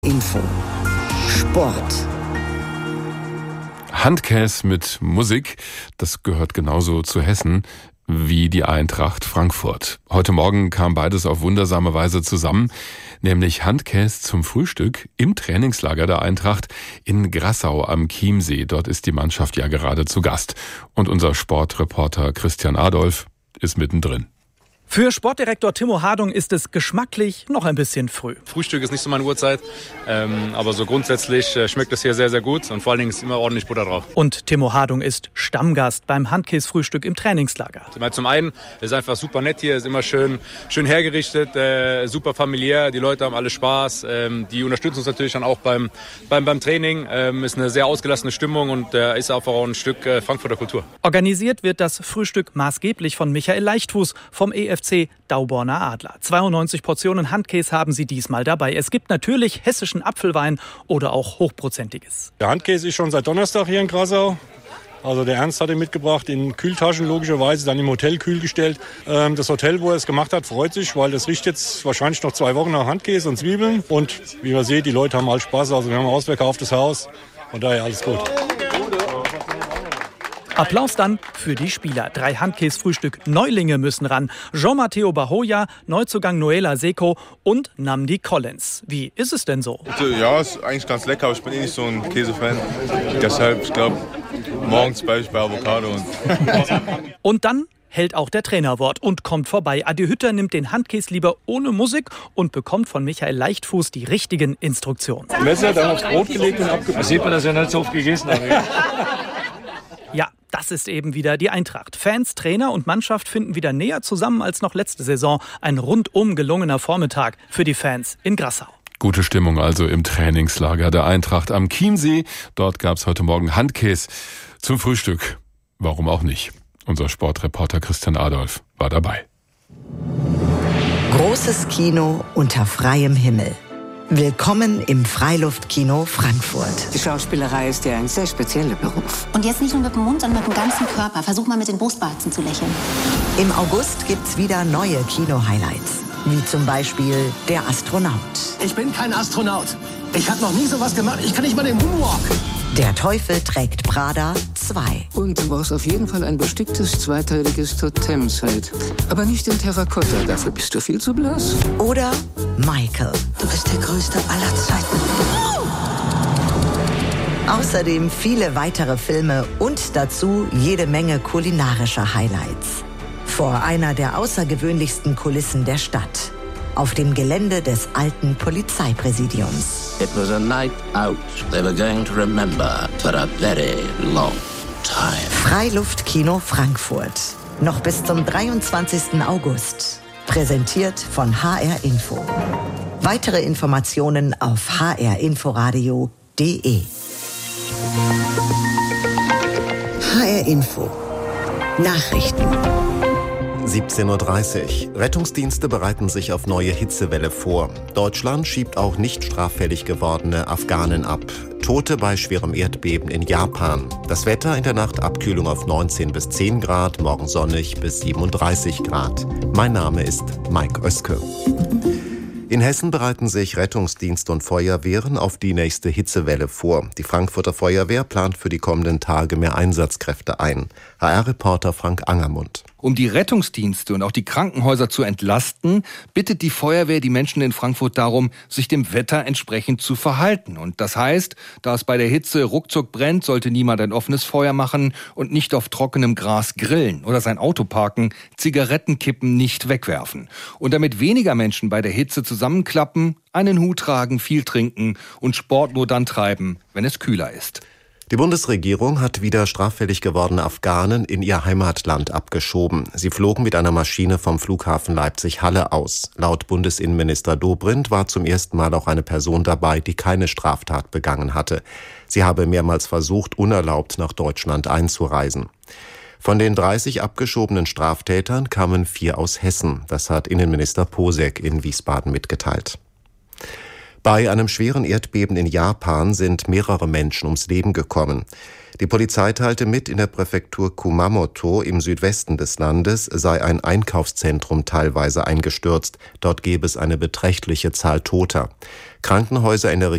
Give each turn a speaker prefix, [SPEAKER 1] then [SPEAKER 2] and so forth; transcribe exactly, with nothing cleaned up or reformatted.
[SPEAKER 1] Info. Sport.
[SPEAKER 2] Handkäse mit Musik, das gehört genauso zu Hessen wie die Eintracht Frankfurt. Heute Morgen kam beides auf wundersame Weise zusammen, nämlich Handkäse zum Frühstück im Trainingslager der Eintracht in Grassau am Chiemsee. Dort ist die Mannschaft ja gerade zu Gast. Und unser Sportreporter Christian Adolf ist mittendrin.
[SPEAKER 3] Für Sportdirektor Timo Hardung ist es geschmacklich noch ein bisschen früh.
[SPEAKER 4] Frühstück ist nicht so meine Uhrzeit, ähm, aber so grundsätzlich äh, schmeckt es hier sehr, sehr gut und vor allen Dingen ist immer ordentlich Butter drauf.
[SPEAKER 3] Und Timo Hardung ist Stammgast beim Handkäsefrühstück im Trainingslager.
[SPEAKER 4] Zum einen ist einfach super nett hier, ist immer schön, schön hergerichtet, äh, super familiär, die Leute haben alle Spaß, ähm, die unterstützen uns natürlich dann auch beim, beim, beim Training, ähm, ist eine sehr ausgelassene Stimmung und äh, ist einfach auch ein Stück äh, Frankfurter Kultur.
[SPEAKER 3] Organisiert wird das Frühstück maßgeblich von Michael Leichtfuß vom E F C Dauborner Adler. zweiundneunzig Portionen Handkäse haben sie diesmal dabei. Es gibt natürlich hessischen Apfelwein oder auch hochprozentiges.
[SPEAKER 5] Der Handkäse ist schon seit Donnerstag hier in Grassau. Also der Ernst hat ihn mitgebracht, in Kühltaschen logischerweise, dann im Hotel kühl gestellt. Das Hotel, wo er es gemacht hat, freut sich, weil das riecht jetzt wahrscheinlich noch zwei Wochen nach Handkäse und Zwiebeln. Und wie man sieht, die Leute haben halt Spaß. Also wir haben ein ausverkauftes Haus. Von daher alles gut.
[SPEAKER 3] Applaus dann für die Spieler. Drei Handkäsefrühstück Neulinge müssen ran. Jean-Matteo Bahoya, Neuzugang Noela Seko und Namdi Collins. Wie ist es denn so?
[SPEAKER 6] Ja, ist eigentlich ganz lecker, aber ich bin eh nicht so ein Käsefan. Deshalb, ich glaube, morgens bleibe ich bei Avocado. Und,
[SPEAKER 3] und dann hält auch der Trainer Wort und kommt vorbei. Adi Hütter nimmt den Handkäse lieber ohne Musik und bekommt von Michael Leichtfuß die richtigen Instruktionen.
[SPEAKER 5] Messer dann aufs Brot gelegt und abgepackt.
[SPEAKER 7] Da sieht man, dass er nicht so oft gegessen hat.
[SPEAKER 3] Ja, das ist eben wieder die Eintracht. Fans, Trainer und Mannschaft finden wieder näher zusammen als noch letzte Saison. Ein rundum gelungener Vormittag für die Fans in Grassau.
[SPEAKER 2] Gute Stimmung also im Trainingslager der Eintracht am Chiemsee. Dort gab es heute Morgen Handkäse zum Frühstück. Warum auch nicht? Unser Sportreporter Christian Adolf war dabei.
[SPEAKER 1] Großes Kino unter freiem Himmel. Willkommen im Freiluftkino Frankfurt.
[SPEAKER 8] Die Schauspielerei ist ja ein sehr spezieller Beruf.
[SPEAKER 9] Und jetzt nicht nur mit dem Mund, sondern mit dem ganzen Körper. Versuch mal mit den Brustwarzen zu lächeln.
[SPEAKER 1] Im August gibt's wieder neue Kino-Highlights. Wie zum Beispiel Der Astronaut.
[SPEAKER 10] Ich bin kein Astronaut. Ich habe noch nie sowas gemacht. Ich kann nicht mal den Moonwalk.
[SPEAKER 1] Der Teufel trägt Prada zwei.
[SPEAKER 8] Und du brauchst auf jeden Fall ein besticktes zweiteiliges Totemset. Aber nicht in Terrakotta, dafür bist du viel zu blass.
[SPEAKER 1] Oder Michael.
[SPEAKER 8] Du bist der Größte aller Zeiten.
[SPEAKER 1] Außerdem viele weitere Filme und dazu jede Menge kulinarischer Highlights. Vor einer der außergewöhnlichsten Kulissen der Stadt. Auf dem Gelände des alten Polizeipräsidiums.
[SPEAKER 11] It was a night out they were going to remember for a very long time.
[SPEAKER 1] Freiluftkino Frankfurt. Noch bis zum dreiundzwanzigsten August. Präsentiert von H R Info. Weitere Informationen auf h r inforadio punkt de. H R Info. Nachrichten.
[SPEAKER 12] siebzehn Uhr dreißig. Rettungsdienste bereiten sich auf neue Hitzewelle vor. Deutschland schiebt auch nicht straffällig gewordene Afghanen ab. Tote bei schwerem Erdbeben in Japan. Das Wetter in der Nacht Abkühlung auf neunzehn bis zehn Grad, morgen sonnig bis siebenunddreißig Grad. Mein Name ist Mike Oeske. In Hessen bereiten sich Rettungsdienste und Feuerwehren auf die nächste Hitzewelle vor. Die Frankfurter Feuerwehr plant für die kommenden Tage mehr Einsatzkräfte ein. H R-Reporter Frank Angermund.
[SPEAKER 13] Um die Rettungsdienste und auch die Krankenhäuser zu entlasten, bittet die Feuerwehr die Menschen in Frankfurt darum, sich dem Wetter entsprechend zu verhalten. Und das heißt, da es bei der Hitze ruckzuck brennt, sollte niemand ein offenes Feuer machen und nicht auf trockenem Gras grillen oder sein Auto parken, Zigarettenkippen nicht wegwerfen. Und damit weniger Menschen bei der Hitze zusammenklappen, einen Hut tragen, viel trinken und Sport nur dann treiben, wenn es kühler ist.
[SPEAKER 12] Die Bundesregierung hat wieder straffällig gewordene Afghanen in ihr Heimatland abgeschoben. Sie flogen mit einer Maschine vom Flughafen Leipzig-Halle aus. Laut Bundesinnenminister Dobrindt war zum ersten Mal auch eine Person dabei, die keine Straftat begangen hatte. Sie habe mehrmals versucht, unerlaubt nach Deutschland einzureisen. Von den dreißig abgeschobenen Straftätern kamen vier aus Hessen. Das hat Innenminister Posek in Wiesbaden mitgeteilt. Bei einem schweren Erdbeben in Japan sind mehrere Menschen ums Leben gekommen. Die Polizei teilte mit, in der Präfektur Kumamoto im Südwesten des Landes sei ein Einkaufszentrum teilweise eingestürzt. Dort gäbe es eine beträchtliche Zahl Toter. Krankenhäuser in der